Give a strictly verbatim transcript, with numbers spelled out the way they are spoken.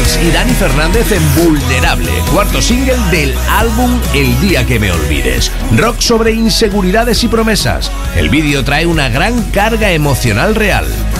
Girls y Dani Fernández en Vulnerable, cuarto single del álbum El día que me olvides. Rock sobre inseguridades y promesas. El vídeo trae una gran carga emocional real.